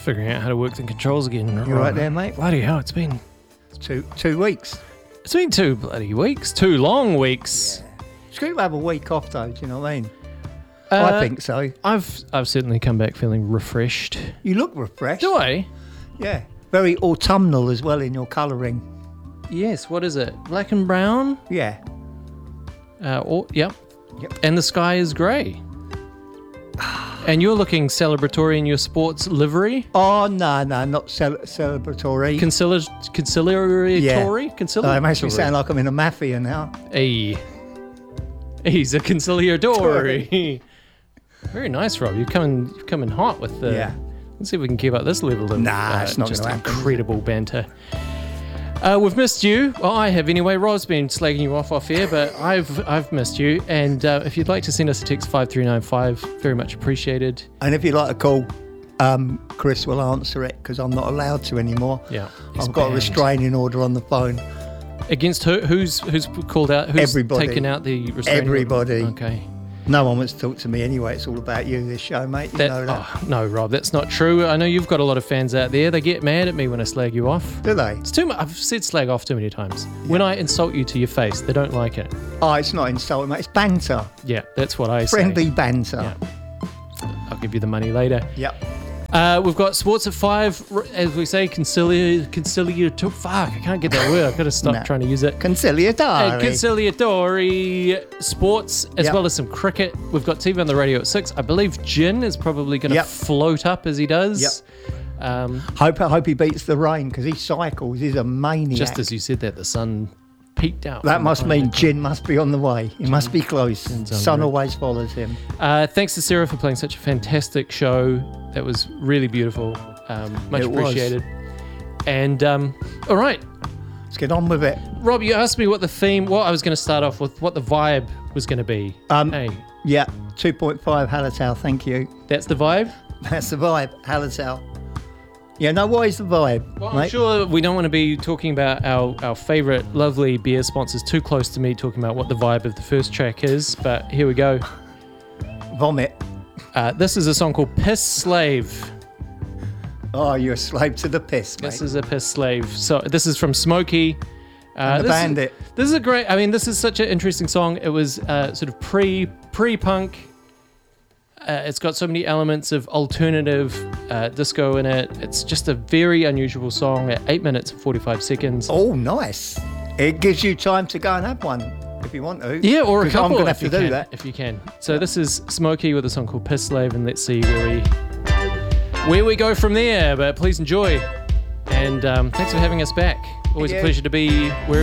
figuring out how to work the controls again. You right there, mate? Bloody hell, it's been... 2 weeks. It's been 2 bloody weeks. 2 long weeks. Yeah. It's good to have a week off, though, do you know what I mean? I think so. I've certainly come back feeling refreshed. You look refreshed. Do I? Yeah. Very autumnal as well in your colouring. Yes, what is it? Black and brown? Yeah. Yep. And the sky is grey. And you're looking celebratory in your sports livery? Oh, no, not celebratory. Conciliatory? Yeah. Conciliatory? It makes me sound like I'm in a mafia now. Hey. He's a conciliatory. Very nice, Rob. You're coming hot with the... Yeah. Let's see if we can keep up this level of it's not just going to happen. incredible banter. We've missed you. Well, I have anyway. Rob's been slagging you off air, but I've missed you. And if you'd like to send us a text 5395, very much appreciated. And if you'd like to call, Chris will answer it because I'm not allowed to anymore. Yeah, I've got a restraining order on the phone. Against who's called out? Who's Everybody. taken out the restraining Everybody. order? Okay. No one wants to talk to me anyway. It's all about you, this show, mate. You know that. Oh, no, Rob, that's not true. I know you've got a lot of fans out there. They get mad at me when I slag you off. Do they? It's too much. I've said slag off too many times. Yeah. When I insult you to your face, they don't like it. Oh, it's not insulting, mate. It's banter. Yeah, that's what I say. Friendly banter. Yeah. I'll give you the money later. Yep. We've got sports at 5, as we say, conciliatory. Fuck, I can't get that word. I've got to stop trying to use it. Conciliatory. Conciliatory sports, as well as some cricket. We've got TV on the radio at 6. I believe Jin is probably going to float up as he does. Yep. Hope he beats the rain because he cycles. He's a maniac. Just as you said that, the sun peeked out. That must mean Jin must be on the way. He must be close. Sun always follows him. Thanks to Sarah for playing such a fantastic show. That was really beautiful. Much appreciated. And all right. Let's get on with it. Rob, you asked me what the theme, I was going to start off with, what the vibe was going to be. Hey. Yeah, 2.5 Hallertau, thank you. That's the vibe? That's the vibe, Hallertau. Yeah, no, what is the vibe, Well, mate? I'm sure we don't want to be talking about our favourite lovely beer sponsors too close to me talking about what the vibe of the first track is, but here we go. Vomit. This is a song called Piss Slave. Oh, you're a slave to the piss, mate. This is a Piss Slave. So this is from Smokey. And the Bandit. This is a great, this is such an interesting song. It was sort of pre-punk. It's got so many elements of alternative disco in it. It's just a very unusual song at 8 minutes and 45 seconds. Oh, nice. It gives you time to go and have one if you want to. Yeah, or a couple. I'm going to have to do that. If you can. So this is Smokey with a song called Piss Slave, and let's see where we go from there. But please enjoy. And thanks for having us back. Always a pleasure to be wherever